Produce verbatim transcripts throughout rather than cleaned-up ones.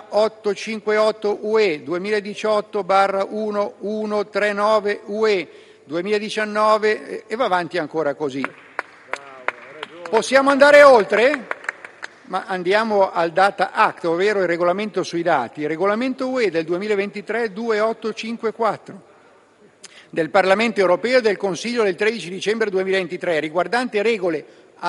ottocentocinquantotto U E, duemiladiciotto millecenotrentanove U E, duemiladiciannove e va avanti ancora così. Possiamo andare oltre? Ma andiamo al Data Act, ovvero il regolamento sui dati. Il regolamento U E del duemilaventitré duemilaottocentocinquantaquattro del Parlamento europeo e del Consiglio del tredici dicembre duemilaventitré, riguardante regole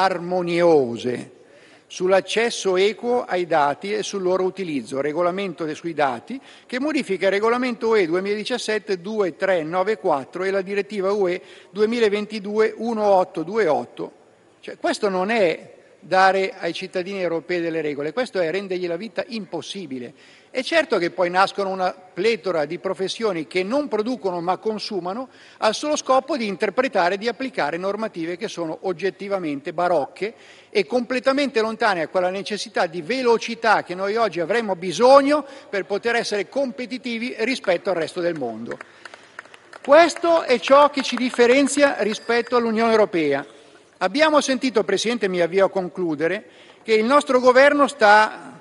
armoniose sull'accesso equo ai dati e sul loro utilizzo, regolamento sui dati che modifica il regolamento U E duemiladiciassette ventitrecentonovantaquattro e la direttiva U E duemilaventidue diciottocentoventotto. Cioè, questo non è dare ai cittadini europei delle regole, questo è rendergli la vita impossibile. È certo che poi nascono una pletora di professioni che non producono ma consumano al solo scopo di interpretare e di applicare normative che sono oggettivamente barocche e completamente lontane da quella necessità di velocità che noi oggi avremmo bisogno per poter essere competitivi rispetto al resto del mondo. Questo è ciò che ci differenzia rispetto all'Unione Europea. Abbiamo sentito, Presidente, mi avvio a concludere, che il nostro governo sta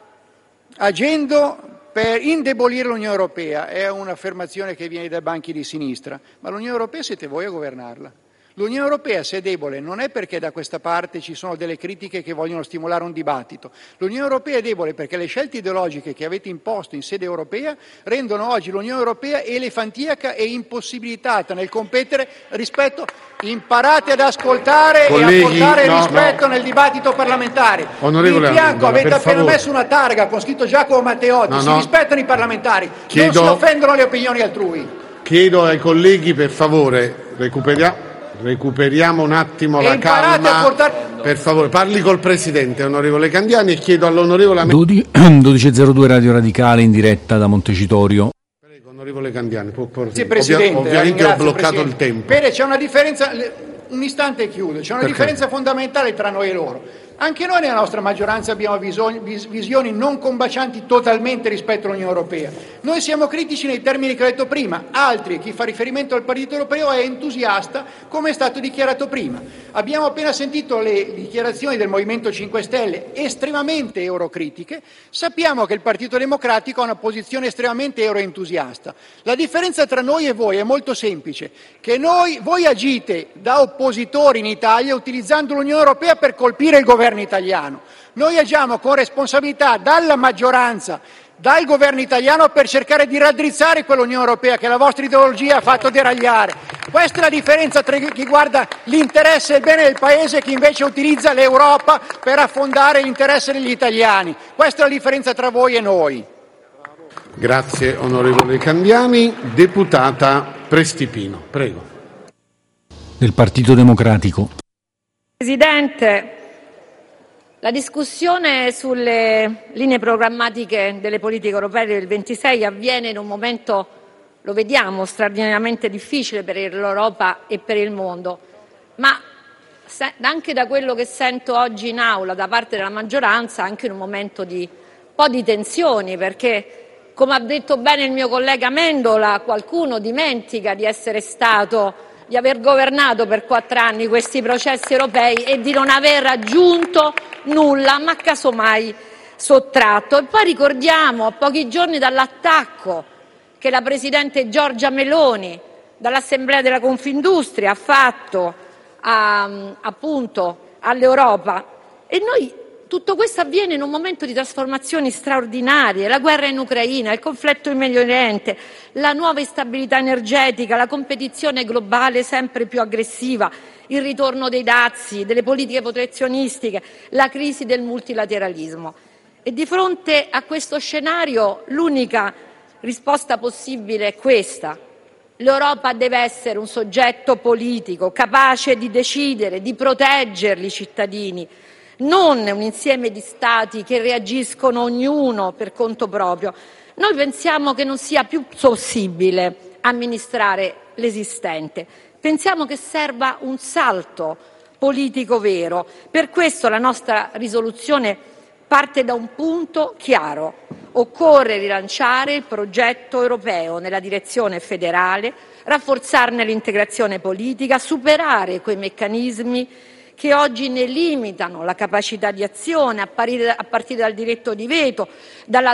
agendo per indebolire l'Unione Europea. È un'affermazione che viene dai banchi di sinistra, ma l'Unione Europea siete voi a governarla. L'Unione Europea, se è debole, non è perché da questa parte ci sono delle critiche che vogliono stimolare un dibattito. L'Unione Europea è debole perché le scelte ideologiche che avete imposto in sede europea rendono oggi l'Unione Europea elefantiaca e impossibilitata nel competere rispetto. Imparate ad ascoltare Colleghi, e a portare no, rispetto no. nel dibattito parlamentare. Onorevole In bianco Amendola, avete appena favore. messo una targa con scritto Giacomo Matteotti. No, si no. rispettano i parlamentari, Chiedo, non si offendono le opinioni altrui. Chiedo ai colleghi, per favore, recuperiamo. Recuperiamo un attimo e la calma, portare... per favore parli col Presidente, onorevole Candiani, e chiedo all'onorevole dodici e zero due Radio Radicale in diretta da Montecitorio. Prego, onorevole Candiani, può porre... Sì, Presidente, Ovvia, ovviamente ho bloccato Presidente. il tempo. Vede, c'è una differenza, un istante e chiudo, c'è una Perché? differenza fondamentale tra noi e loro. Anche noi nella nostra maggioranza abbiamo bisogno, vis, visioni non combacianti totalmente rispetto all'Unione Europea. Noi siamo critici nei termini che ho detto prima, altri, chi fa riferimento al Partito Europeo è entusiasta, come è stato dichiarato prima. Abbiamo appena sentito le dichiarazioni del Movimento cinque Stelle estremamente eurocritiche, sappiamo che il Partito Democratico ha una posizione estremamente euroentusiasta. La differenza tra noi e voi è molto semplice, che noi, voi agite da oppositori in Italia utilizzando l'Unione Europea per colpire il governo italiano. Noi agiamo con responsabilità dalla maggioranza, dal governo italiano per cercare di raddrizzare quell'Unione Europea che la vostra ideologia ha fatto deragliare. Questa è la differenza tra chi guarda l'interesse e il bene del Paese e chi invece utilizza l'Europa per affondare l'interesse degli italiani. Questa è la differenza tra voi e noi. Grazie onorevole Candiani. Deputata Prestipino, prego. Del Partito Democratico. Presidente, la discussione sulle linee programmatiche delle politiche europee del ventisei avviene in un momento, lo vediamo, straordinariamente difficile per l'Europa e per il mondo, ma anche da quello che sento oggi in aula da parte della maggioranza, anche in un momento di un po' di tensioni, perché, come ha detto bene il mio collega Amendola, qualcuno dimentica di essere stato di aver governato per quattro anni questi processi europei e di non aver raggiunto nulla, ma casomai sottratto. E poi ricordiamo, a pochi giorni dall'attacco che la Presidente Giorgia Meloni dall'Assemblea della Confindustria ha fatto a, appunto all'Europa, e noi tutto questo avviene in un momento di trasformazioni straordinarie, la guerra in Ucraina, il conflitto in Medio Oriente, la nuova instabilità energetica, la competizione globale sempre più aggressiva, il ritorno dei dazi, delle politiche protezionistiche, la crisi del multilateralismo. E di fronte a questo scenario l'unica risposta possibile è questa. L'Europa deve essere un soggetto politico capace di decidere, di proteggere i cittadini, non un insieme di Stati che reagiscono ognuno per conto proprio. Noi pensiamo che non sia più possibile amministrare l'esistente, pensiamo che serva un salto politico vero. Per questo la nostra risoluzione parte da un punto chiaro: occorre rilanciare il progetto europeo nella direzione federale, rafforzarne l'integrazione politica, superare quei meccanismi che oggi ne limitano la capacità di azione a partire dal diritto di veto, dalla